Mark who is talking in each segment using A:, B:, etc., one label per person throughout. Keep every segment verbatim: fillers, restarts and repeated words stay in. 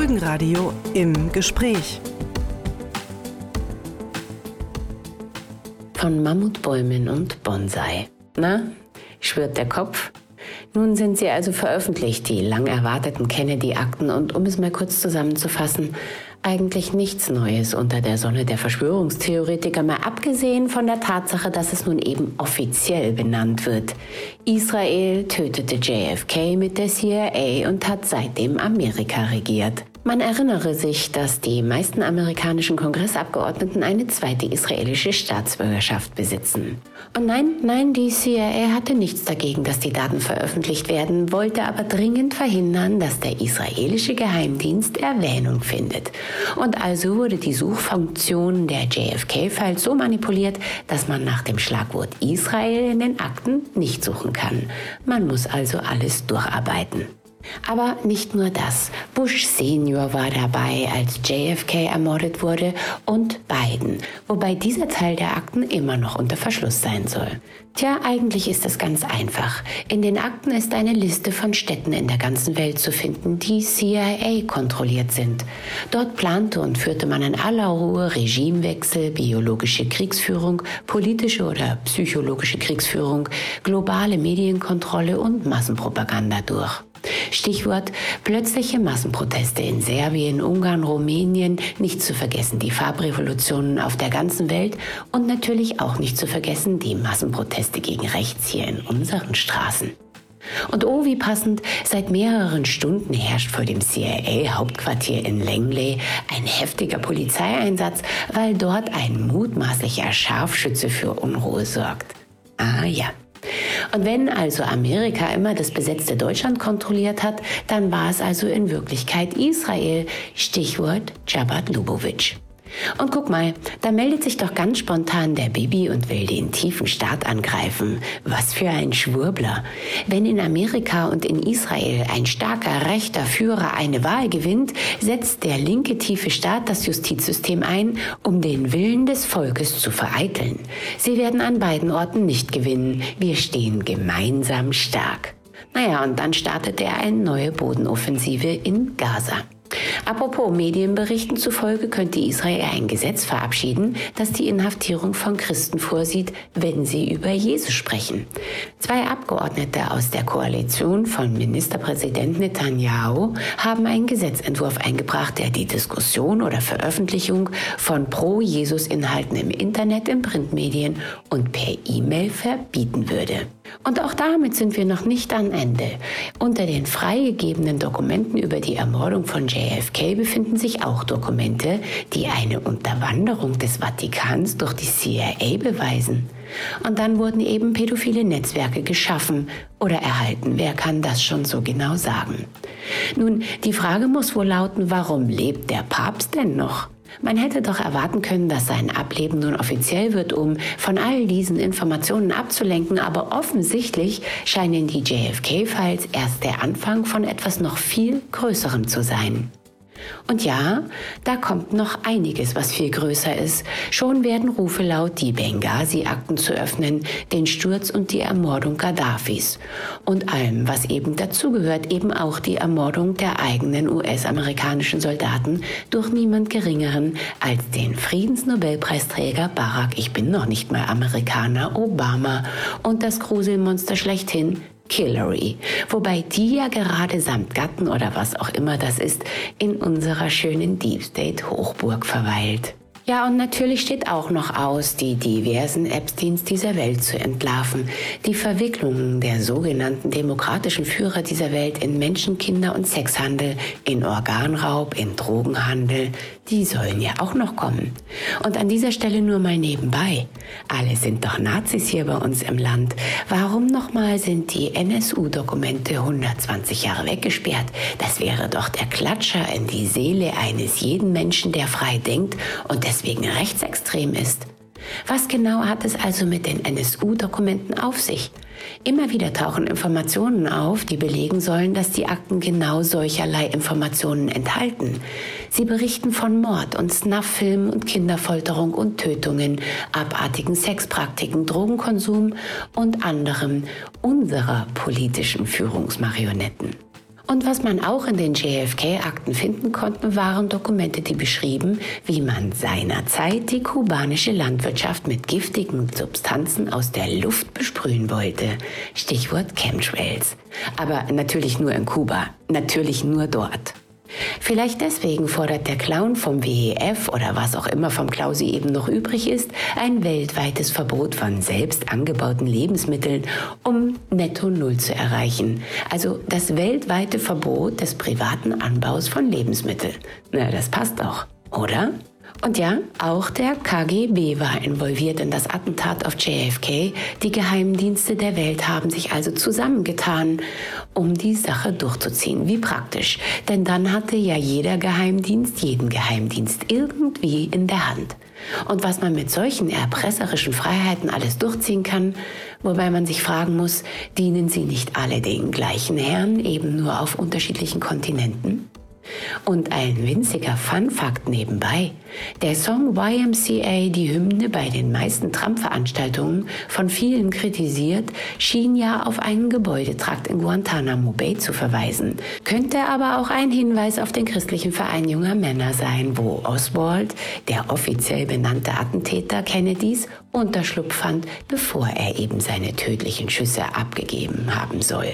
A: Folgenradio im Gespräch.
B: Von Mammutbäumen und Bonsai. Na, schwirrt der Kopf? Nun sind sie also veröffentlicht, die lang erwarteten Kennedy-Akten, und um es mal kurz zusammenzufassen, eigentlich nichts Neues unter der Sonne der Verschwörungstheoretiker, mal abgesehen von der Tatsache, dass es nun eben offiziell benannt wird. Israel tötete J F K mit der C I A und hat seitdem Amerika regiert. Man erinnere sich, dass die meisten amerikanischen Kongressabgeordneten eine zweite israelische Staatsbürgerschaft besitzen. Und nein, nein, die C I A hatte nichts dagegen, dass die Daten veröffentlicht werden, wollte aber dringend verhindern, dass der israelische Geheimdienst Erwähnung findet. Und also wurde die Suchfunktion der J F K-Files so manipuliert, dass man nach dem Schlagwort Israel in den Akten nicht suchen kann. Man muss also alles durcharbeiten. Aber nicht nur das. Bush Senior war dabei, als J F K ermordet wurde, und Biden, wobei dieser Teil der Akten immer noch unter Verschluss sein soll. Tja, eigentlich ist es ganz einfach. In den Akten ist eine Liste von Städten in der ganzen Welt zu finden, die C I A kontrolliert sind. Dort plante und führte man in aller Ruhe Regimewechsel, biologische Kriegsführung, politische oder psychologische Kriegsführung, globale Medienkontrolle und Massenpropaganda durch. Stichwort plötzliche Massenproteste in Serbien, Ungarn, Rumänien, nicht zu vergessen die Farbrevolutionen auf der ganzen Welt und natürlich auch nicht zu vergessen die Massenproteste gegen rechts hier in unseren Straßen. Und oh, wie passend, seit mehreren Stunden herrscht vor dem C I A-Hauptquartier in Langley ein heftiger Polizeieinsatz, weil dort ein mutmaßlicher Scharfschütze für Unruhe sorgt. Ah ja. Und wenn also Amerika immer das besetzte Deutschland kontrolliert hat, dann war es also in Wirklichkeit Israel, Stichwort Chabad Lubavitch. Und guck mal, da meldet sich doch ganz spontan der Bibi und will den tiefen Staat angreifen. Was für ein Schwurbler. Wenn in Amerika und in Israel ein starker rechter Führer eine Wahl gewinnt, setzt der linke tiefe Staat das Justizsystem ein, um den Willen des Volkes zu vereiteln. Sie werden an beiden Orten nicht gewinnen. Wir stehen gemeinsam stark. Naja, und dann startet er eine neue Bodenoffensive in Gaza. Apropos Medienberichten zufolge könnte Israel ein Gesetz verabschieden, das die Inhaftierung von Christen vorsieht, wenn sie über Jesus sprechen. Zwei Abgeordnete aus der Koalition von Ministerpräsident Netanyahu haben einen Gesetzentwurf eingebracht, der die Diskussion oder Veröffentlichung von Pro-Jesus-Inhalten im Internet, in Printmedien und per E-Mail verbieten würde. Und auch damit sind wir noch nicht am Ende. Unter den freigegebenen Dokumenten über die Ermordung von J F K befinden sich auch Dokumente, die eine Unterwanderung des Vatikans durch die C I A beweisen. Und dann wurden eben pädophile Netzwerke geschaffen oder erhalten. Wer kann das schon so genau sagen? Nun, die Frage muss wohl lauten, warum lebt der Papst denn noch? Man hätte doch erwarten können, dass sein Ableben nun offiziell wird, um von all diesen Informationen abzulenken, aber offensichtlich scheinen die J F K-Files erst der Anfang von etwas noch viel Größerem zu sein. Und ja, da kommt noch einiges, was viel größer ist. Schon werden Rufe laut, die Benghazi-Akten zu öffnen, den Sturz und die Ermordung Gaddafis. Und allem, was eben dazugehört, eben auch die Ermordung der eigenen U S-amerikanischen Soldaten durch niemand Geringeren als den Friedensnobelpreisträger Barack, ich bin noch nicht mal Amerikaner, Obama und das Gruselmonster schlechthin, Hillary, wobei die ja gerade samt Gatten oder was auch immer das ist, in unserer schönen Deep State Hochburg verweilt. Ja, und natürlich steht auch noch aus, die diversen Epsteins dieser Welt zu entlarven. Die Verwicklungen der sogenannten demokratischen Führer dieser Welt in Menschen-, Kinder- und Sexhandel, in Organraub, in Drogenhandel, die sollen ja auch noch kommen. Und an dieser Stelle nur mal nebenbei. Alle sind doch Nazis hier bei uns im Land. Warum nochmal sind die N S U-Dokumente hundertzwanzig Jahre weggesperrt? Das wäre doch der Klatscher in die Seele eines jeden Menschen, der frei denkt und deswegen rechtsextrem ist. Was genau hat es also mit den N S U-Dokumenten auf sich? Immer wieder tauchen Informationen auf, die belegen sollen, dass die Akten genau solcherlei Informationen enthalten. Sie berichten von Mord und Snuff-Filmen und Kinderfolterung und Tötungen, abartigen Sexpraktiken, Drogenkonsum und anderem unserer politischen Führungsmarionetten. Und was man auch in den J F K-Akten finden konnte, waren Dokumente, die beschrieben, wie man seinerzeit die kubanische Landwirtschaft mit giftigen Substanzen aus der Luft besprühen wollte. Stichwort Chemtrails. Aber natürlich nur in Kuba, natürlich nur dort. Vielleicht deswegen fordert der Clown vom W E F oder was auch immer vom Klausi eben noch übrig ist, ein weltweites Verbot von selbst angebauten Lebensmitteln, um Netto Null zu erreichen. Also das weltweite Verbot des privaten Anbaus von Lebensmitteln. Na, das passt doch, oder? Und ja, auch der K G B war involviert in das Attentat auf J F K. Die Geheimdienste der Welt haben sich also zusammengetan, um die Sache durchzuziehen. Wie praktisch, denn dann hatte ja jeder Geheimdienst jeden Geheimdienst irgendwie in der Hand. Und was man mit solchen erpresserischen Freiheiten alles durchziehen kann, wobei man sich fragen muss, dienen sie nicht alle den gleichen Herren, eben nur auf unterschiedlichen Kontinenten? Und ein winziger Fun-Fact nebenbei. Der Song Y M C A, die Hymne bei den meisten Trump-Veranstaltungen, von vielen kritisiert, schien ja auf einen Gebäudetrakt in Guantanamo Bay zu verweisen. Könnte aber auch ein Hinweis auf den christlichen Verein junger Männer sein, wo Oswald, der offiziell benannte Attentäter Kennedys, Unterschlupf fand, bevor er eben seine tödlichen Schüsse abgegeben haben soll.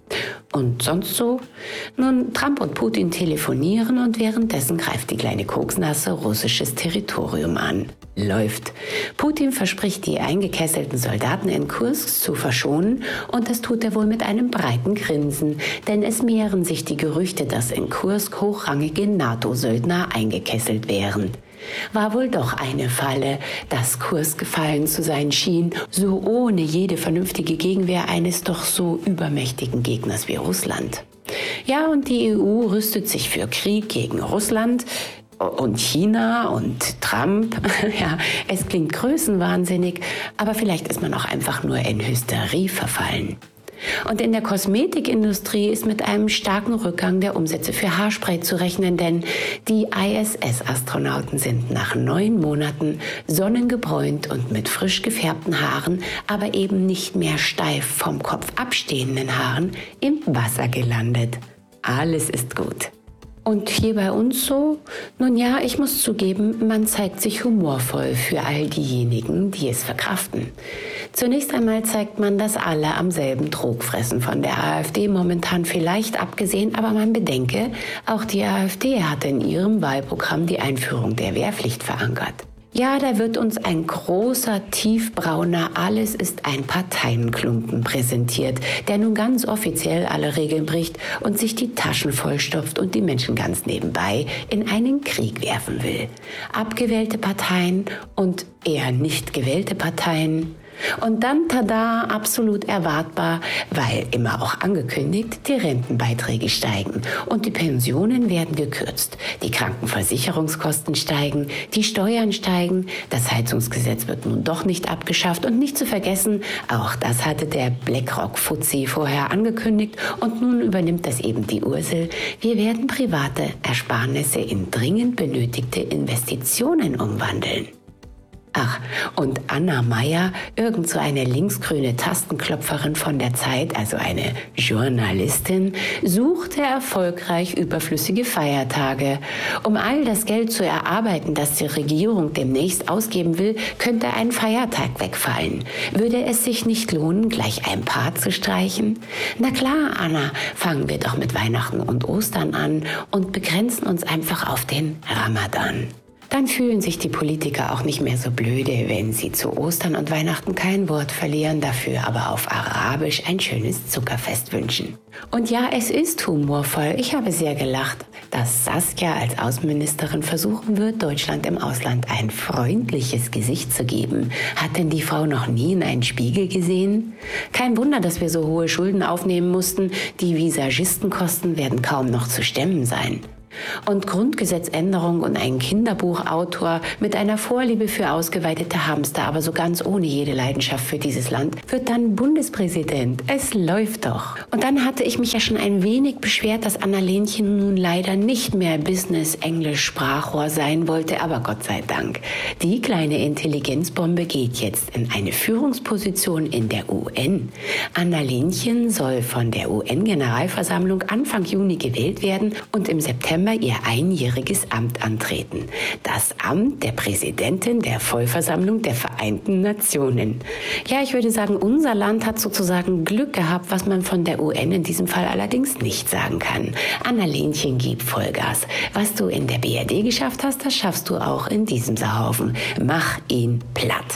B: Und sonst so? Nun, Trump und Putin telefonieren und währenddessen greift die kleine Koksnasse russisches Territorium an. Läuft. Putin verspricht, die eingekesselten Soldaten in Kursk zu verschonen und das tut er wohl mit einem breiten Grinsen, denn es mehren sich die Gerüchte, dass in Kursk hochrangige NATO-Söldner eingekesselt wären. War wohl doch eine Falle, dass Kursk gefallen zu sein schien, so ohne jede vernünftige Gegenwehr eines doch so übermächtigen Gegners wie Russland. Ja, und die E U rüstet sich für Krieg gegen Russland und China und Trump. Ja, es klingt größenwahnsinnig, aber vielleicht ist man auch einfach nur in Hysterie verfallen. Und in der Kosmetikindustrie ist mit einem starken Rückgang der Umsätze für Haarspray zu rechnen, denn die I S S-Astronauten sind nach neun Monaten sonnengebräunt und mit frisch gefärbten Haaren, aber eben nicht mehr steif vom Kopf abstehenden Haaren, im Wasser gelandet. Alles ist gut. Und hier bei uns so? Nun ja, ich muss zugeben, man zeigt sich humorvoll für all diejenigen, die es verkraften. Zunächst einmal zeigt man, dass alle am selben Trog fressen, von der AfD momentan vielleicht abgesehen, aber man bedenke, auch die AfD hatte in ihrem Wahlprogramm die Einführung der Wehrpflicht verankert. Ja, da wird uns ein großer, tiefbrauner Alles ist ein Parteienklumpen präsentiert, der nun ganz offiziell alle Regeln bricht und sich die Taschen vollstopft und die Menschen ganz nebenbei in einen Krieg werfen will. Abgewählte Parteien und eher nicht gewählte Parteien. Und dann, tada, absolut erwartbar, weil immer auch angekündigt, die Rentenbeiträge steigen und die Pensionen werden gekürzt, die Krankenversicherungskosten steigen, die Steuern steigen, das Heizungsgesetz wird nun doch nicht abgeschafft und nicht zu vergessen, auch das hatte der BlackRock-Fuzzi vorher angekündigt und nun übernimmt das eben die Ursel. Wir werden private Ersparnisse in dringend benötigte Investitionen umwandeln. Ach, und Anna Meyer, irgend so eine linksgrüne Tastenklopferin von der Zeit, also eine Journalistin, suchte erfolgreich überflüssige Feiertage. Um all das Geld zu erarbeiten, das die Regierung demnächst ausgeben will, könnte ein Feiertag wegfallen. Würde es sich nicht lohnen, gleich ein paar zu streichen? Na klar, Anna, fangen wir doch mit Weihnachten und Ostern an und begrenzen uns einfach auf den Ramadan. Dann fühlen sich die Politiker auch nicht mehr so blöde, wenn sie zu Ostern und Weihnachten kein Wort verlieren, dafür aber auf Arabisch ein schönes Zuckerfest wünschen. Und ja, es ist humorvoll. Ich habe sehr gelacht, dass Saskia als Außenministerin versuchen wird, Deutschland im Ausland ein freundliches Gesicht zu geben. Hat denn die Frau noch nie in einen Spiegel gesehen? Kein Wunder, dass wir so hohe Schulden aufnehmen mussten. Die Visagistenkosten werden kaum noch zu stemmen sein. Und Grundgesetzänderung und ein Kinderbuchautor mit einer Vorliebe für ausgeweitete Hamster, aber so ganz ohne jede Leidenschaft für dieses Land, wird dann Bundespräsident. Es läuft doch. Und dann hatte ich mich ja schon ein wenig beschwert, dass Anna-Lenchen nun leider nicht mehr Business-Englisch-Sprachrohr sein wollte, aber Gott sei Dank. Die kleine Intelligenzbombe geht jetzt in eine Führungsposition in der U N. Anna-Lenchen soll von der U N-Generalversammlung Anfang Juni gewählt werden und im September ihr einjähriges Amt antreten. Das Amt der Präsidentin der Vollversammlung der Vereinten Nationen. Ja, ich würde sagen, unser Land hat sozusagen Glück gehabt, was man von der U N in diesem Fall allerdings nicht sagen kann. Anna-Lenchen, gib Vollgas. Was du in der B R D geschafft hast, das schaffst du auch in diesem Sauhaufen. Mach ihn platt.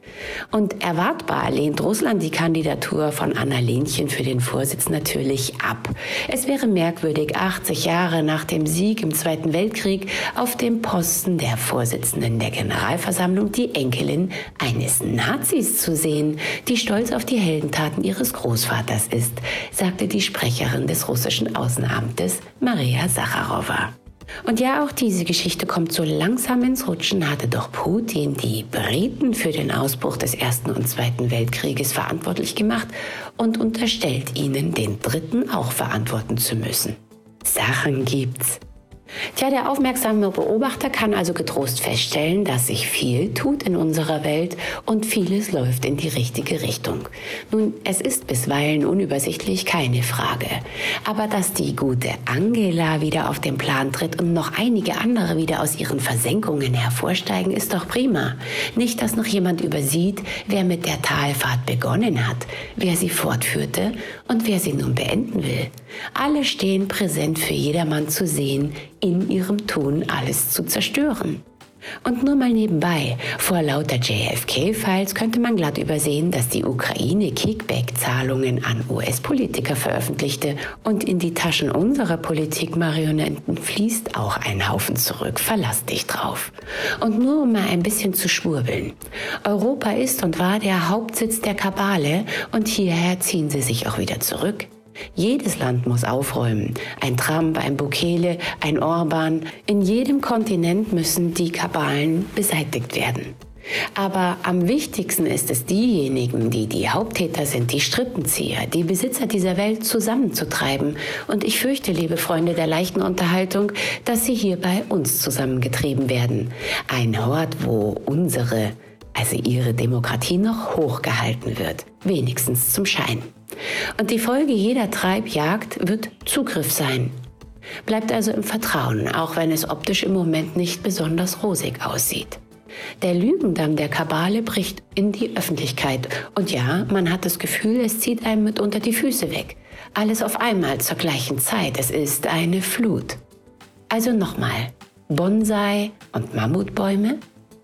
B: Und erwartbar lehnt Russland die Kandidatur von Anna-Lenchen für den Vorsitz natürlich ab. Es wäre merkwürdig, achtzig Jahre nach dem Sieg im Zweiten Weltkrieg auf dem Posten der Vorsitzenden der Generalversammlung die Enkelin eines Nazis zu sehen, die stolz auf die Heldentaten ihres Großvaters ist, sagte die Sprecherin des russischen Außenamtes Maria Sacharowa. Und ja, auch diese Geschichte kommt so langsam ins Rutschen, hatte doch Putin die Briten für den Ausbruch des Ersten und Zweiten Weltkrieges verantwortlich gemacht und unterstellt ihnen, den Dritten auch verantworten zu müssen. Sachen gibt's. Tja, der aufmerksame Beobachter kann also getrost feststellen, dass sich viel tut in unserer Welt und vieles läuft in die richtige Richtung. Nun, es ist bisweilen unübersichtlich, keine Frage. Aber dass die gute Angela wieder auf den Plan tritt und noch einige andere wieder aus ihren Versenkungen hervorsteigen, ist doch prima. Nicht, dass noch jemand übersieht, wer mit der Talfahrt begonnen hat, wer sie fortführte und wer sie nun beenden will. Alle stehen präsent für jedermann zu sehen, in ihrem Tun alles zu zerstören. Und nur mal nebenbei, vor lauter J F K-Files könnte man glatt übersehen, dass die Ukraine Kickback-Zahlungen an U S-Politiker veröffentlichte und in die Taschen unserer Politikmarionetten fließt auch ein Haufen zurück, verlass dich drauf. Und nur um mal ein bisschen zu schwurbeln. Europa ist und war der Hauptsitz der Kabale und hierher ziehen sie sich auch wieder zurück. Jedes Land muss aufräumen. Ein Trump, ein Bukele, ein Orban. In jedem Kontinent müssen die Kabalen beseitigt werden. Aber am wichtigsten ist es, diejenigen, die die Haupttäter sind, die Strippenzieher, die Besitzer dieser Welt zusammenzutreiben. Und ich fürchte, liebe Freunde der leichten Unterhaltung, dass sie hier bei uns zusammengetrieben werden. Ein Hort, wo unsere, also ihre Demokratie noch hochgehalten wird. Wenigstens zum Schein. Und die Folge jeder Treibjagd wird Zugriff sein. Bleibt also im Vertrauen, auch wenn es optisch im Moment nicht besonders rosig aussieht. Der Lügendamm der Kabale bricht in die Öffentlichkeit. Und ja, man hat das Gefühl, es zieht einem mit unter die Füße weg. Alles auf einmal zur gleichen Zeit. Es ist eine Flut. Also nochmal, Bonsai und Mammutbäume?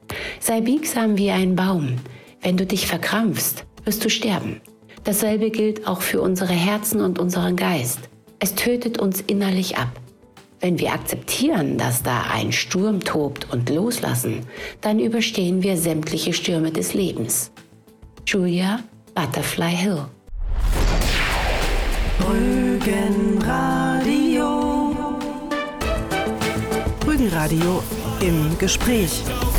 B: Sei biegsam wie ein Baum. Wenn du dich verkrampfst, wirst du sterben. Dasselbe gilt auch für unsere Herzen und unseren Geist. Es tötet uns innerlich ab. Wenn wir akzeptieren, dass da ein Sturm tobt und loslassen, dann überstehen wir sämtliche Stürme des Lebens. Julia Butterfly Hill.
A: Rügenradio. Rügenradio im Gespräch.